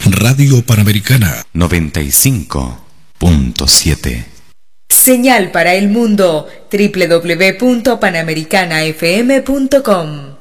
Radio Panamericana 95.7. Señal para el mundo, www.panamericanafm.com.